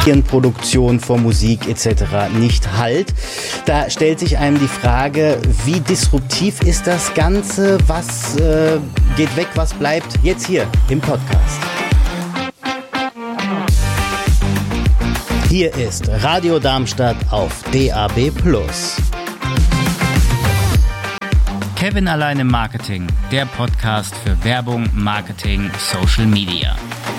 Produktion von Musik etc. nicht halt. Da stellt sich einem die Frage, wie disruptiv ist das Ganze? Was geht weg, was bleibt? Jetzt hier im Podcast. Hier ist Radio Darmstadt auf DAB+. Kevin allein im Marketing, der Podcast für Werbung, Marketing, Social Media.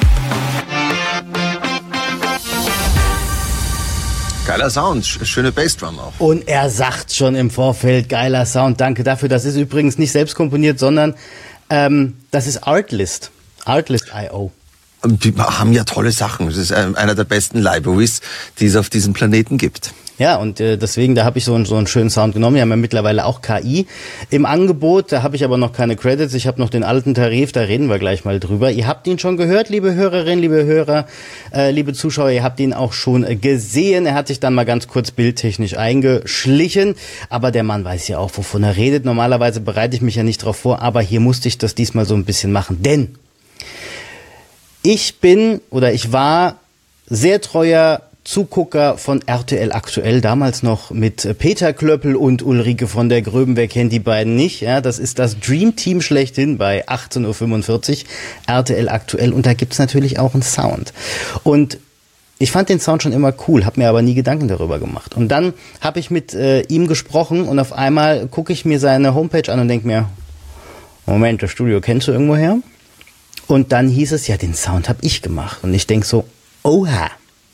Geiler Sound, schöne Bassdrum auch. Und er sagt schon im Vorfeld, geiler Sound, danke dafür. Das ist übrigens nicht selbst komponiert, sondern das ist Artlist, Artlist.io. Die haben ja tolle Sachen. Das ist einer der besten Libraries, die es auf diesem Planeten gibt. Ja, und deswegen, da habe ich so einen schönen Sound genommen. Wir haben ja mittlerweile auch KI im Angebot. Da habe ich aber noch keine Credits. Ich habe noch den alten Tarif, da reden wir gleich mal drüber. Ihr habt ihn schon gehört, liebe Hörerinnen, liebe Hörer, liebe Zuschauer. Ihr habt ihn auch schon gesehen. Er hat sich dann mal ganz kurz bildtechnisch eingeschlichen. Aber der Mann weiß ja auch, wovon er redet. Normalerweise bereite ich mich ja nicht drauf vor, aber hier musste ich das diesmal so ein bisschen machen. Denn ich war sehr treuer Zugucker von RTL Aktuell, damals noch mit Peter Klöppel und Ulrike von der Gröben. Wer kennt die beiden nicht? Ja, das ist das Dream Team schlechthin bei 18.45 Uhr, RTL Aktuell. Und da gibt's natürlich auch einen Sound. Und ich fand den Sound schon immer cool, habe mir aber nie Gedanken darüber gemacht. Und dann habe ich mit ihm gesprochen und auf einmal gucke ich mir seine Homepage an und denke mir, Moment, das Studio kennst du irgendwoher? Und dann hieß es, ja, den Sound habe ich gemacht. Und ich denke so, oha.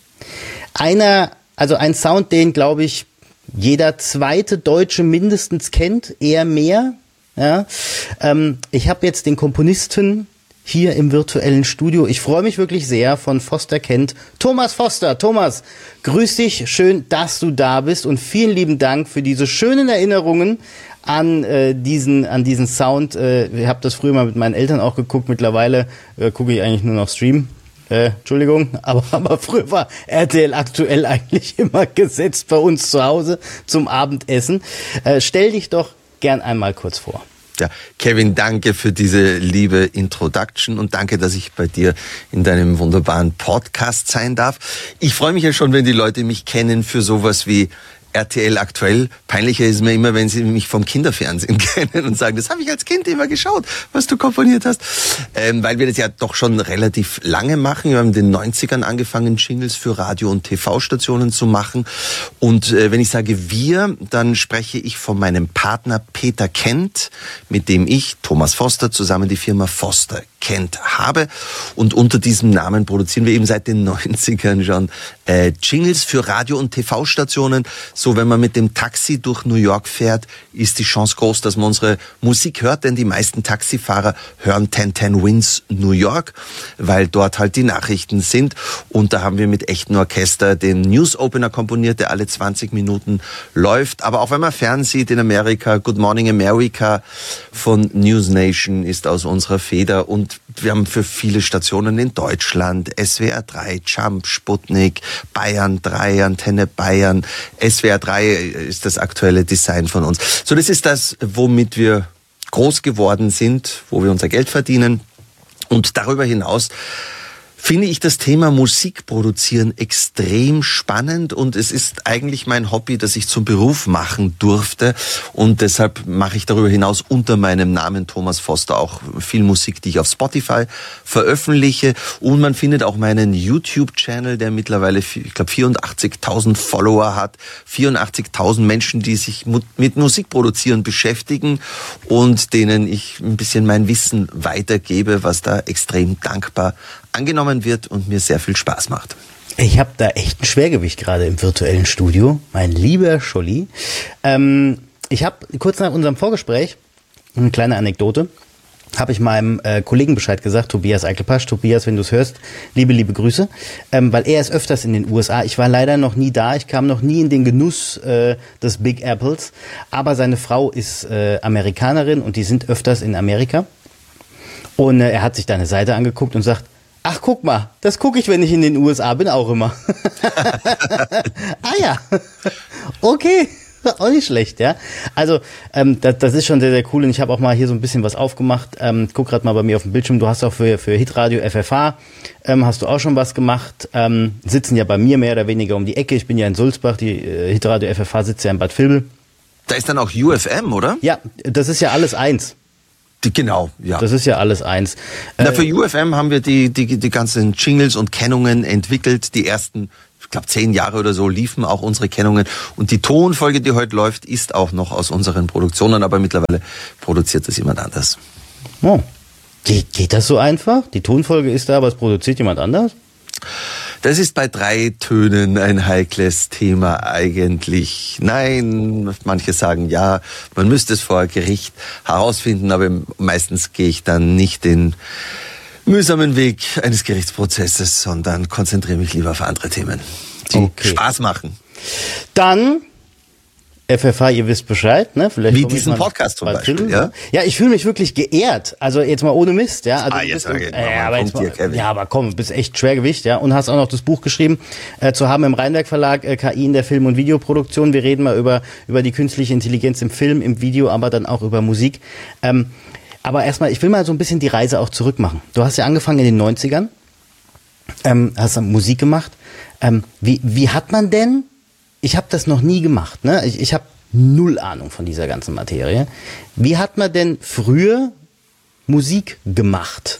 Ein Sound, den, glaube ich, jeder zweite Deutsche mindestens kennt, eher mehr. Ja. Ich habe jetzt den Komponisten hier im virtuellen Studio. Ich freue mich wirklich sehr, von Foster kennt Thomas Foster. Thomas, grüß dich, schön, dass du da bist und vielen lieben Dank für diese schönen Erinnerungen an diesen Sound. Ich habe das früher mal mit meinen Eltern auch geguckt. Mittlerweile gucke ich eigentlich nur noch Stream. Entschuldigung, aber früher war RTL Aktuell eigentlich immer gesetzt bei uns zu Hause zum Abendessen. Stell dich doch gern einmal kurz vor. Ja, Kevin, danke für diese liebe Introduction und danke, dass ich bei dir in deinem wunderbaren Podcast sein darf. Ich freue mich ja schon, wenn die Leute mich kennen für sowas wie RTL Aktuell. Peinlicher ist mir immer, wenn sie mich vom Kinderfernsehen kennen und sagen, das habe ich als Kind immer geschaut, was du komponiert hast. Weil wir das ja doch schon relativ lange machen. Wir haben in den 90ern angefangen, Jingles für Radio- und TV-Stationen zu machen. Und wenn ich sage wir, dann spreche ich von meinem Partner Peter Kent, mit dem ich, Thomas Foster, zusammen die Firma Foster Kent habe. Und unter diesem Namen produzieren wir eben seit den 90ern schon Jingles für Radio- und TV-Stationen. So, wenn man mit dem Taxi durch New York fährt, ist die Chance groß, dass man unsere Musik hört, denn die meisten Taxifahrer hören 1010 Wins New York, weil dort halt die Nachrichten sind. Und da haben wir mit echtem Orchester den News Opener komponiert, der alle 20 Minuten läuft. Aber auch wenn man fernsieht in Amerika, Good Morning America von News Nation ist aus unserer Feder. Und wir haben für viele Stationen in Deutschland, SWR 3, Jump, Sputnik, Bayern 3, Antenne Bayern, SWR 3 ist das aktuelle Design von uns. So, das ist das, womit wir groß geworden sind, wo wir unser Geld verdienen. Und darüber hinaus finde ich das Thema Musik produzieren extrem spannend und es ist eigentlich mein Hobby, das ich zum Beruf machen durfte und deshalb mache ich darüber hinaus unter meinem Namen Thomas Foster auch viel Musik, die ich auf Spotify veröffentliche und man findet auch meinen YouTube-Channel, der mittlerweile, ich glaube, 84.000 Follower hat, 84.000 Menschen, die sich mit Musikproduzieren beschäftigen und denen ich ein bisschen mein Wissen weitergebe, was da extrem dankbar angenommen wird und mir sehr viel Spaß macht. Ich habe da echt ein Schwergewicht gerade im virtuellen Studio, mein lieber Scholli. Ich habe kurz nach unserem Vorgespräch, eine kleine Anekdote, habe ich meinem Kollegen Bescheid gesagt, Tobias Eichelpasch. Tobias, wenn du es hörst, liebe Grüße, weil er ist öfters in den USA. Ich war leider noch nie da, ich kam noch nie in den Genuss des Big Apples, aber seine Frau ist Amerikanerin und die sind öfters in Amerika. Und er hat sich deine Seite angeguckt und sagt, ach, guck mal, das gucke ich, wenn ich in den USA bin, auch immer. Ah ja, okay. Auch nicht schlecht, ja. Also das ist schon sehr, sehr cool und ich habe auch mal hier so ein bisschen was aufgemacht. Guck gerade mal bei mir auf dem Bildschirm, du hast auch für Hitradio FFH, hast du auch schon was gemacht. Sitzen ja bei mir mehr oder weniger um die Ecke. Ich bin ja in Sulzbach, die Hitradio FFH sitzt ja in Bad Vilbel. Da ist dann auch UFM, oder? Ja, das ist ja alles eins. Genau, ja. Das ist ja alles eins. Für UFM haben wir die ganzen Jingles und Kennungen entwickelt. Die ersten, ich glaube 10 Jahre oder so liefen auch unsere Kennungen. Und die Tonfolge, die heute läuft, ist auch noch aus unseren Produktionen, aber mittlerweile produziert das jemand anders. Oh. Geht das so einfach? Die Tonfolge ist da, aber es produziert jemand anders? Das ist bei 3 Tönen ein heikles Thema eigentlich. Nein, manche sagen ja, man müsste es vor Gericht herausfinden, aber meistens gehe ich dann nicht den mühsamen Weg eines Gerichtsprozesses, sondern konzentriere mich lieber auf andere Themen, die Spaß machen. Dann FFH, ihr wisst Bescheid, ne? Vielleicht wie diesen Podcast zum Beispiel, ja? Ja, ich fühle mich wirklich geehrt. Also jetzt mal ohne Mist, ja. Also aber komm, du bist echt Schwergewicht, ja. Und hast auch noch das Buch geschrieben, zu haben im Rheinwerk Verlag, KI in der Film- und Videoproduktion. Wir reden mal über die künstliche Intelligenz im Film, im Video, aber dann auch über Musik. Aber erstmal, ich will mal so ein bisschen die Reise auch zurück machen. Du hast ja angefangen in den 90ern, hast dann Musik gemacht. Wie hat man denn, ich habe das noch nie gemacht, ne? Ich habe null Ahnung von dieser ganzen Materie. Wie hat man denn früher Musik gemacht?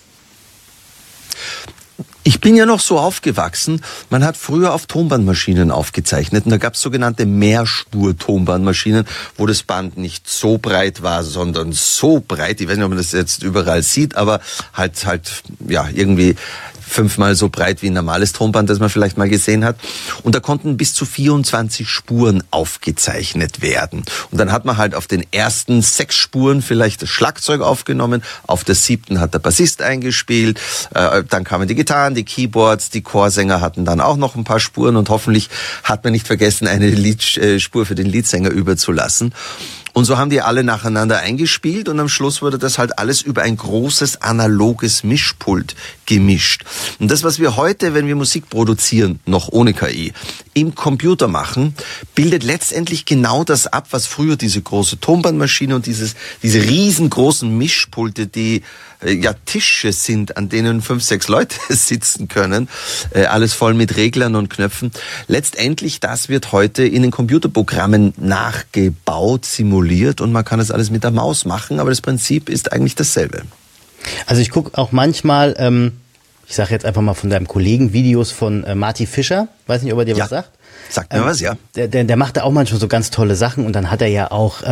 Ich bin ja noch so aufgewachsen, man hat früher auf Tonbandmaschinen aufgezeichnet und da gab es sogenannte Mehrspur-Tonbandmaschinen, wo das Band nicht so breit war, sondern so breit, ich weiß nicht, ob man das jetzt überall sieht, aber halt ja irgendwie 5-mal so breit wie ein normales Tonband, das man vielleicht mal gesehen hat. Und da konnten bis zu 24 Spuren aufgezeichnet werden. Und dann hat man halt auf den ersten 6 Spuren vielleicht das Schlagzeug aufgenommen, auf der 7. hat der Bassist eingespielt, dann kamen die Gitarren, die Keyboards, die Chorsänger hatten dann auch noch ein paar Spuren und hoffentlich hat man nicht vergessen, eine Spur für den Leadsänger überzulassen. Und so haben die alle nacheinander eingespielt und am Schluss wurde das halt alles über ein großes analoges Mischpult gemischt. Und das, was wir heute, wenn wir Musik produzieren, noch ohne KI, im Computer machen, bildet letztendlich genau das ab, was früher diese große Tonbandmaschine und diese riesengroßen Mischpulte, die ja Tische sind, an denen 5, 6 Leute sitzen können, alles voll mit Reglern und Knöpfen. Letztendlich, das wird heute in den Computerprogrammen nachgebaut, simuliert und man kann das alles mit der Maus machen, aber das Prinzip ist eigentlich dasselbe. Also ich gucke auch manchmal, ich sage jetzt einfach mal von deinem Kollegen, Videos von Marty Fischer, weiß nicht, ob er dir was sagt. Sagt mir was, ja. Der macht da auch manchmal so ganz tolle Sachen und dann hat er ja auch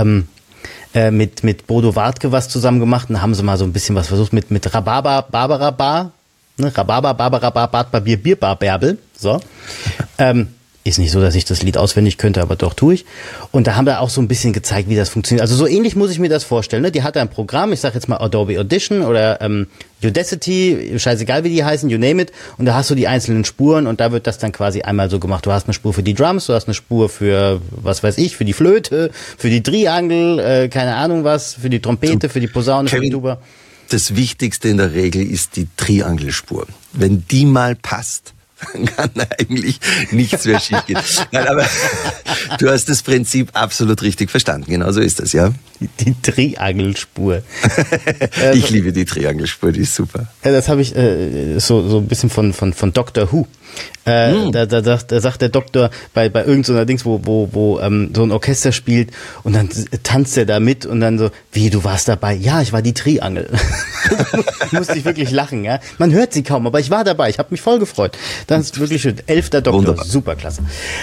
mit Bodo Wartke was zusammen gemacht und da haben sie mal so ein bisschen was versucht mit Rhabarber, Barbara Bar, ne? Rhabarber, Barbara Bar, Bad Bier, Bierbar, Bärbel, so. Ist nicht so, dass ich das Lied auswendig könnte, aber doch tue ich. Und da haben wir auch so ein bisschen gezeigt, wie das funktioniert. Also so ähnlich muss ich mir das vorstellen. Ne? Die hat ein Programm, ich sage jetzt mal Adobe Audition oder Udacity, scheißegal wie die heißen, you name it. Und da hast du die einzelnen Spuren und da wird das dann quasi einmal so gemacht. Du hast eine Spur für die Drums, du hast eine Spur für, was weiß ich, für die Flöte, für die Triangel, keine Ahnung was, für die Trompete, für die Posaune, für die Tuba. Das Wichtigste in der Regel ist die Triangelspur. Wenn die mal passt, dann kann eigentlich nichts mehr schief gehen. Nein, aber du hast das Prinzip absolut richtig verstanden. Genau so ist das, ja. Die Triangelspur. Ich liebe die Triangelspur, die ist super. Das habe ich so ein bisschen von Doctor Who. Da sagt der Doktor bei irgend so einer Dings, wo so ein Orchester spielt und dann tanzt er da mit und dann so, wie, du warst dabei? Ja, ich war die Triangel. Musste ich wirklich lachen, ja. Man hört sie kaum, aber ich war dabei, ich habe mich voll gefreut. Das ist wirklich schön. 11. Doktor, wunderbar. Super klasse.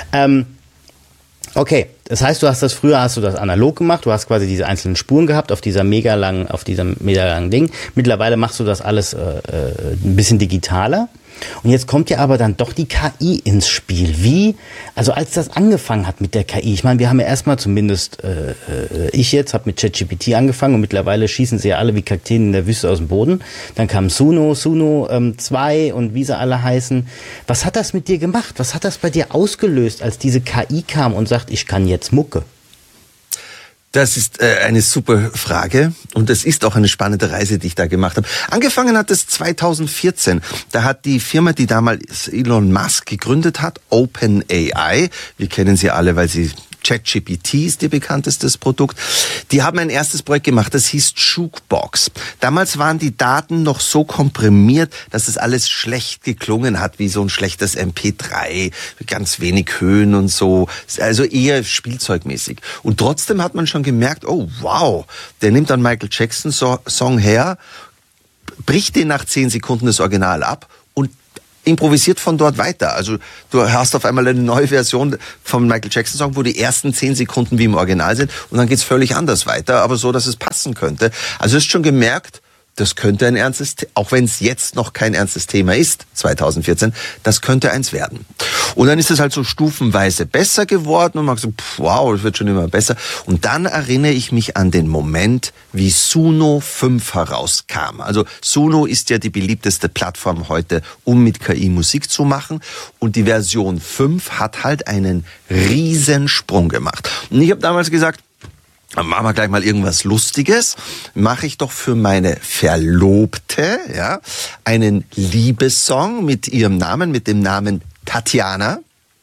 Okay, das heißt, früher hast du das analog gemacht, du hast quasi diese einzelnen Spuren gehabt auf diesem mega langen Ding. Mittlerweile machst du das alles ein bisschen digitaler. Und jetzt kommt ja aber dann doch die KI ins Spiel. Also als das angefangen hat mit der KI, ich meine, wir haben ja erstmal zumindest, ich jetzt habe mit ChatGPT angefangen und mittlerweile schießen sie ja alle wie Kakteen in der Wüste aus dem Boden. Dann kam Suno 2 und wie sie alle heißen. Was hat das mit dir gemacht? Was hat das bei dir ausgelöst, als diese KI kam und sagt, ich kann jetzt Mucke? Das ist eine super Frage und das ist auch eine spannende Reise, die ich da gemacht habe. Angefangen hat es 2014. Da hat die Firma, die damals Elon Musk gegründet hat, OpenAI, wir kennen sie alle, weil sie ChatGPT ist ihr bekanntestes Produkt. Die haben ein erstes Projekt gemacht, das hieß Jukebox. Damals waren die Daten noch so komprimiert, dass es alles schlecht geklungen hat, wie so ein schlechtes MP3, ganz wenig Höhen und so, also eher spielzeugmäßig. Und trotzdem hat man schon gemerkt, oh wow, der nimmt dann Michael Jackson Song her, bricht den nach 10 Sekunden das Original ab und improvisiert von dort weiter. Also du hast auf einmal eine neue Version vom Michael Jackson Song, wo die ersten 10 Sekunden wie im Original sind und dann geht's völlig anders weiter, aber so, dass es passen könnte. Also du hast schon gemerkt, das könnte ein ernstes, auch wenn es jetzt noch kein ernstes Thema ist, 2014, das könnte eins werden. Und dann ist es halt so stufenweise besser geworden und man sagt, wow, das wird schon immer besser. Und dann erinnere ich mich an den Moment, wie Suno 5 herauskam. Also Suno ist ja die beliebteste Plattform heute, um mit KI Musik zu machen. Und die Version 5 hat halt einen riesen Sprung gemacht. Und ich habe damals gesagt, dann machen wir gleich mal irgendwas Lustiges. Mache ich doch für meine Verlobte, ja, einen Liebessong mit ihrem Namen, mit dem Namen Tatjana.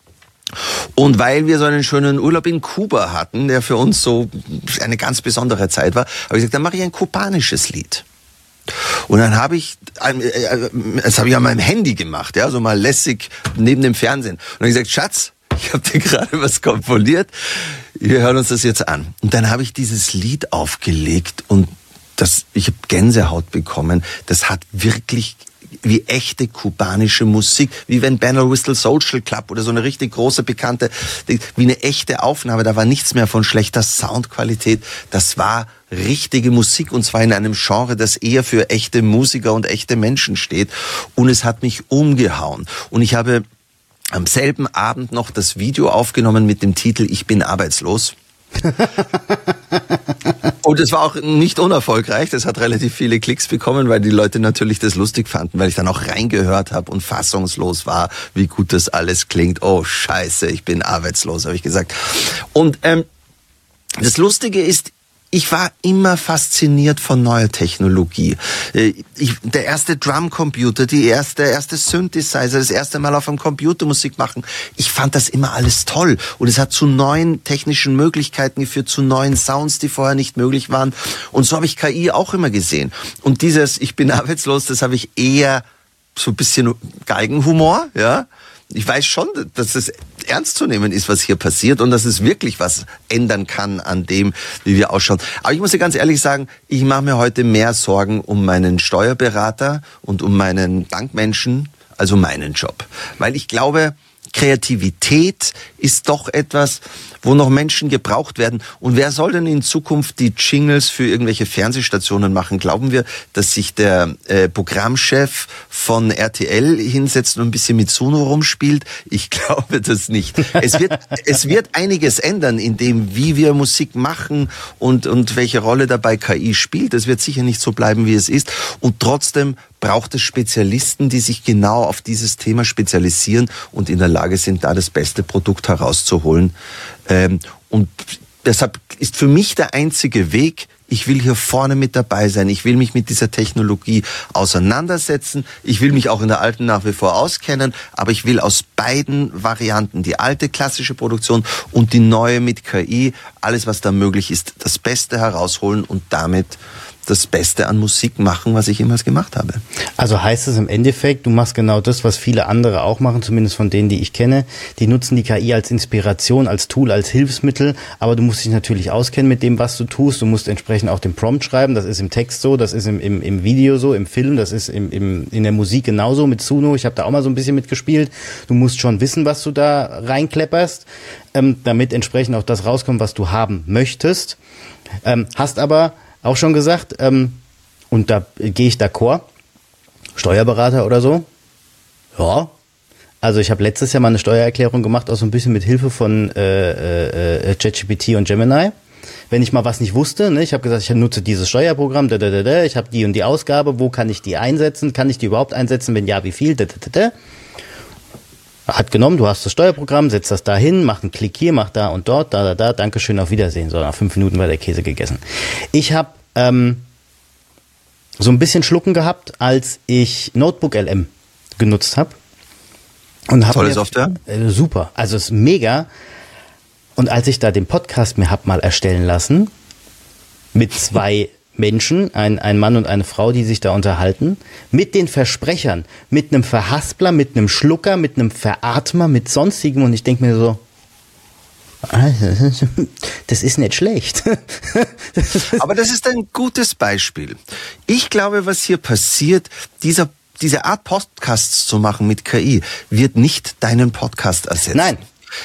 Und weil wir so einen schönen Urlaub in Kuba hatten, der für uns so eine ganz besondere Zeit war, habe ich gesagt, dann mache ich ein kubanisches Lied. Und dann habe ich, das habe ich an meinem Handy gemacht, ja, so mal lässig neben dem Fernsehen. Und dann habe ich gesagt, Schatz, ich habe dir gerade was komponiert, wir hören uns das jetzt an. Und dann habe ich dieses Lied aufgelegt und ich habe Gänsehaut bekommen. Das hat wirklich wie echte kubanische Musik, wie wenn Banner Whistle Social Club oder so eine richtig große, bekannte, wie eine echte Aufnahme. Da war nichts mehr von schlechter Soundqualität. Das war richtige Musik und zwar in einem Genre, das eher für echte Musiker und echte Menschen steht. Und es hat mich umgehauen. Und ich habe am selben Abend noch das Video aufgenommen mit dem Titel Ich bin arbeitslos. Und es war auch nicht unerfolgreich. Das hat relativ viele Klicks bekommen, weil die Leute natürlich das lustig fanden, weil ich dann auch reingehört habe und fassungslos war, wie gut das alles klingt. Oh Scheiße, ich bin arbeitslos, habe ich gesagt. Und das Lustige ist, ich war immer fasziniert von neuer Technologie. Der erste Drumcomputer, der erste Synthesizer, das erste Mal auf einem Computer Musik machen. Ich fand das immer alles toll. Und es hat zu neuen technischen Möglichkeiten geführt, zu neuen Sounds, die vorher nicht möglich waren. Und so habe ich KI auch immer gesehen. Und dieses Ich bin arbeitslos, das habe ich eher so ein bisschen Geigenhumor, ja. Ich weiß schon, dass es ernst zu nehmen ist, was hier passiert und dass es wirklich was ändern kann an dem, wie wir ausschauen. Aber ich muss dir ganz ehrlich sagen, ich mache mir heute mehr Sorgen um meinen Steuerberater und um meinen Bankmenschen als um meinen Job. Weil ich glaube, Kreativität ist doch etwas, wo noch Menschen gebraucht werden. Und wer soll denn in Zukunft die Jingles für irgendwelche Fernsehstationen machen? Glauben wir, dass sich der Programmchef von RTL hinsetzt und ein bisschen mit Suno rumspielt? Ich glaube das nicht. Es wird einiges ändern in dem, wie wir Musik machen und welche Rolle dabei KI spielt. Es wird sicher nicht so bleiben, wie es ist. Und trotzdem braucht es Spezialisten, die sich genau auf dieses Thema spezialisieren und in der Lage sind, da das beste Produkt herauszuholen. Und deshalb ist für mich der einzige Weg, ich will hier vorne mit dabei sein, ich will mich mit dieser Technologie auseinandersetzen, ich will mich auch in der alten nach wie vor auskennen, aber ich will aus beiden Varianten, die alte klassische Produktion und die neue mit KI, alles was da möglich ist, das Beste herausholen und damit das Beste an Musik machen, was ich jemals gemacht habe. Also heißt es im Endeffekt, du machst genau das, was viele andere auch machen, zumindest von denen, die ich kenne. Die nutzen die KI als Inspiration, als Tool, als Hilfsmittel, aber du musst dich natürlich auskennen mit dem, was du tust. Du musst entsprechend auch den Prompt schreiben, das ist im Text so, das ist im Video so, im Film, das ist in der Musik genauso mit Suno. Ich habe da auch mal so ein bisschen mitgespielt. Du musst schon wissen, was du da reinklepperst, damit entsprechend auch das rauskommt, was du haben möchtest. Hast aber auch schon gesagt, und da gehe ich d'accord, Steuerberater oder so, ja, also ich habe letztes Jahr mal eine Steuererklärung gemacht, auch so ein bisschen mit Hilfe von ChatGPT und Gemini, wenn ich mal was nicht wusste, ne, ich habe gesagt, ich nutze dieses Steuerprogramm, ich habe die und die Ausgabe, wo kann ich die einsetzen, kann ich die überhaupt einsetzen, wenn ja, wie viel, Hat genommen, du hast das Steuerprogramm, setzt das da hin, macht einen Klick hier, macht da und dort, da, Dankeschön, auf Wiedersehen. So, nach 5 Minuten war der Käse gegessen. Ich habe so ein bisschen Schlucken gehabt, als ich Notebook LM genutzt habe. Tolle Software? Super, also es ist mega. Und als ich da den Podcast mir hab mal erstellen lassen, mit 2 Menschen, ein Mann und eine Frau, die sich da unterhalten, mit den Versprechern, mit einem Verhaspler, mit einem Schlucker, mit einem Veratmer, mit sonstigem, und ich denke mir so, das ist nicht schlecht. Aber das ist ein gutes Beispiel. Ich glaube, was hier passiert, diese Art Podcasts zu machen mit KI, wird nicht deinen Podcast ersetzen. Nein.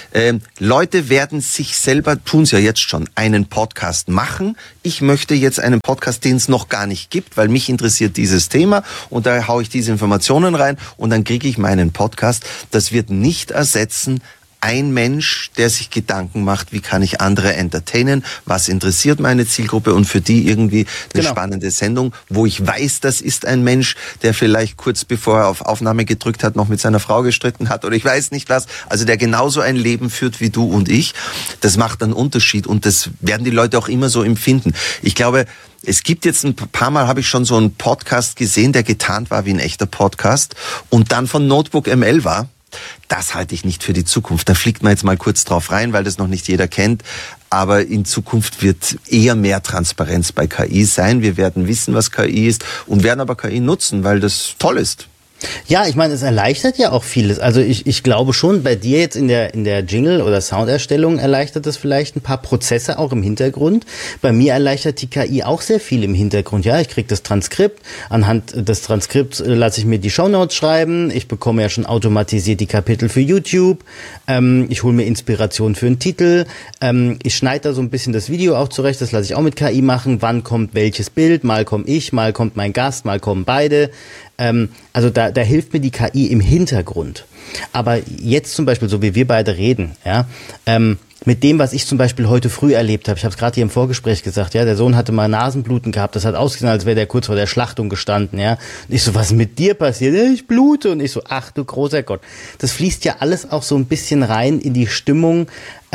Leute werden sich selber, tun es ja jetzt schon, einen Podcast machen. Ich möchte jetzt einen Podcast, den es noch gar nicht gibt, weil mich interessiert dieses Thema und da haue ich diese Informationen rein und dann kriege ich meinen Podcast. Das wird nicht ersetzen ein Mensch, der sich Gedanken macht, wie kann ich andere entertainen, was interessiert meine Zielgruppe und für die irgendwie eine spannende Sendung, wo ich weiß, das ist ein Mensch, der vielleicht kurz bevor er auf Aufnahme gedrückt hat, noch mit seiner Frau gestritten hat oder ich weiß nicht was, also der genauso ein Leben führt wie du und ich. Das macht einen Unterschied und das werden die Leute auch immer so empfinden. Ich glaube, es gibt jetzt ein paar Mal, habe ich schon so einen Podcast gesehen, der getarnt war wie ein echter Podcast und dann von Notebook ML war. Das halte ich nicht für die Zukunft. Da fliegt man jetzt mal kurz drauf rein, weil das noch nicht jeder kennt. Aber in Zukunft wird eher mehr Transparenz bei KI sein. Wir werden wissen, was KI ist und werden aber KI nutzen, weil das toll ist. Ja, ich meine, es erleichtert ja auch vieles. Also ich glaube schon, bei dir jetzt in der Jingle- oder Sounderstellung erleichtert das vielleicht ein paar Prozesse auch im Hintergrund. Bei mir erleichtert die KI auch sehr viel im Hintergrund. Ja, ich kriege das Transkript. Anhand des Transkripts lasse ich mir die Shownotes schreiben. Ich bekomme ja schon automatisiert die Kapitel für YouTube. Ich hole mir Inspiration für einen Titel. Ich schneide da so ein bisschen das Video auch zurecht. Das lasse ich auch mit KI machen. Wann kommt welches Bild? Mal komme ich, mal kommt mein Gast, mal kommen beide. Also da hilft mir die KI im Hintergrund. Aber jetzt zum Beispiel, so wie wir beide reden, ja, mit dem, was ich zum Beispiel heute früh erlebt habe, ich habe es gerade hier im Vorgespräch gesagt, ja, der Sohn hatte mal Nasenbluten gehabt, das hat ausgesehen, als wäre der kurz vor der Schlachtung gestanden, ja. Und ich so, was ist mit dir passiert? Ja, ich blute. Und ich so, ach du großer Gott. Das fließt ja alles auch so ein bisschen rein in die Stimmung,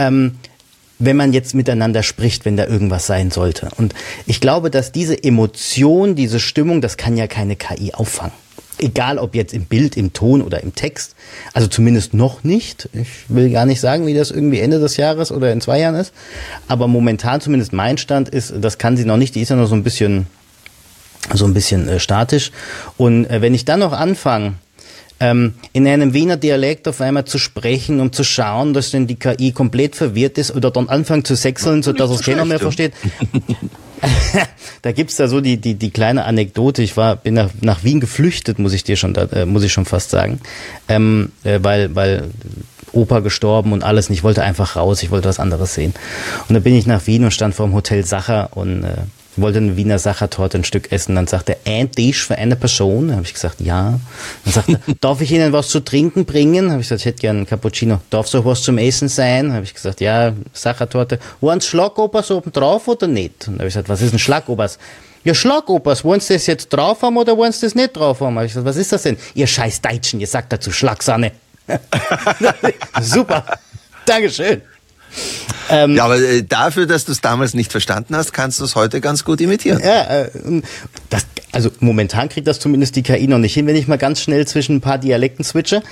wenn man jetzt miteinander spricht, wenn da irgendwas sein sollte. Und ich glaube, dass diese Emotion, diese Stimmung, das kann ja keine KI auffangen. Egal, ob jetzt im Bild, im Ton oder im Text. Also zumindest noch nicht. Ich will gar nicht sagen, wie das irgendwie Ende des Jahres oder in 2 Jahren ist. Aber momentan zumindest mein Stand ist, das kann sie noch nicht. Die ist ja noch so ein bisschen statisch. Und wenn ich dann noch anfange, in einem Wiener Dialekt auf einmal zu sprechen, um zu schauen, dass denn die KI komplett verwirrt ist oder dann anfangen zu sechseln, sodass es keiner mehr versteht. Da gibt's da so die kleine Anekdote. Bin nach Wien geflüchtet, muss ich schon fast sagen, weil Opa gestorben und alles. Und ich wollte einfach raus, ich wollte was anderes sehen. Und dann bin ich nach Wien und stand vor dem Hotel Sacher und wollte eine Wiener Sachertorte ein Stück essen. Dann sagte er, ein Tisch für eine Person. Dann habe ich gesagt, ja. Dann sagte er, darf ich Ihnen was zu trinken bringen? Habe ich gesagt, ich hätte gerne einen Cappuccino. Darf es auch was zum Essen sein? Habe ich gesagt, ja, Sachertorte. Wollen Sie Schlagobers oben drauf oder nicht? Und dann habe ich gesagt, was ist ein Schlagobers? Ja, Schlagobers, wollen Sie das jetzt drauf haben oder wollen Sie das nicht drauf haben? Habe ich gesagt, was ist das denn? Ihr scheiß Deutschen, ihr sagt dazu Schlagsahne. Super. Dankeschön. Ja, aber dafür, dass du es damals nicht verstanden hast, kannst du es heute ganz gut imitieren. Ja, also momentan kriegt das zumindest die KI noch nicht hin, wenn ich mal ganz schnell zwischen ein paar Dialekten switche.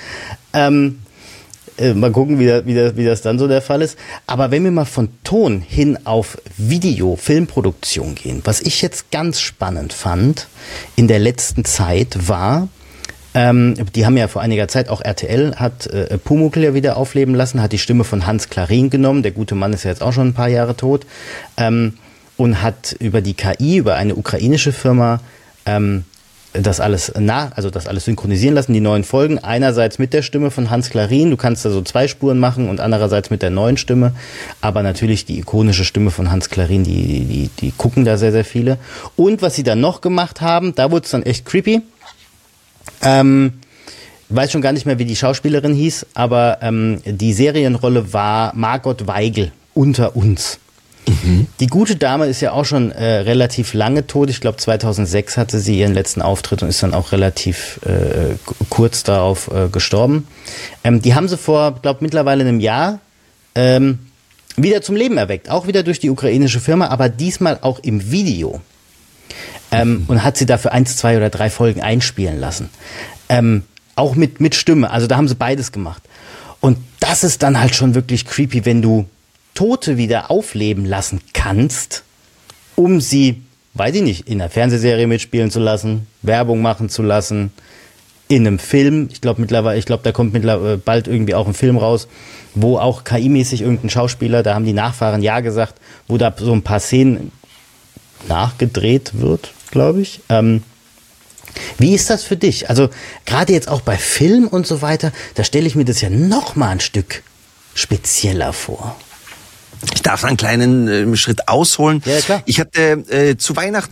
Mal gucken, wie das dann so der Fall ist. Aber wenn wir mal von Ton hin auf Video, Filmproduktion gehen, was ich jetzt ganz spannend fand in der letzten Zeit war, die haben ja vor einiger Zeit, auch RTL hat Pumuckl ja wieder aufleben lassen, hat die Stimme von Hans Klarin genommen, der gute Mann ist ja jetzt auch schon ein paar Jahre tot, und hat über die KI, über eine ukrainische Firma, das alles synchronisieren lassen, die neuen Folgen, einerseits mit der Stimme von Hans Klarin, du kannst da so 2 Spuren machen und andererseits mit der neuen Stimme, aber natürlich die ikonische Stimme von Hans Klarin, die gucken da sehr, sehr viele. Und was sie dann noch gemacht haben, da wurde es dann echt creepy. Weiß schon gar nicht mehr, wie die Schauspielerin hieß, aber die Serienrolle war Margot Weigel, Unter uns. Mhm. Die gute Dame ist ja auch schon relativ lange tot. Ich glaube 2006 hatte sie ihren letzten Auftritt und ist dann auch relativ kurz darauf gestorben. Die haben sie vor, glaube mittlerweile einem Jahr wieder zum Leben erweckt. Auch wieder durch die ukrainische Firma, aber diesmal auch im Video. Und hat sie dafür 1, 2 oder 3 Folgen einspielen lassen. Auch mit Stimme. Also da haben sie beides gemacht. Und das ist dann halt schon wirklich creepy, wenn du Tote wieder aufleben lassen kannst, um sie, weiß ich nicht, in einer Fernsehserie mitspielen zu lassen, Werbung machen zu lassen, in einem Film, ich glaube, da kommt mittlerweile bald irgendwie auch ein Film raus, wo auch KI-mäßig irgendein Schauspieler, da haben die Nachfahren ja gesagt, wo da so ein paar Szenen nachgedreht wird, glaube ich. Wie ist das für dich? Also gerade jetzt auch bei Film und so weiter, da stelle ich mir das ja noch mal ein Stück spezieller vor. Ich darf einen kleinen Schritt ausholen. Ja, klar. Ich hatte zu Weihnachten